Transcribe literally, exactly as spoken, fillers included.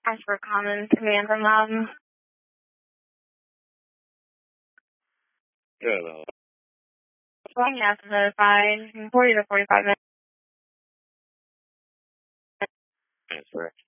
Ask for a common command from them. Good. Uh, Going to have to notify in forty to forty-five minutes. answer.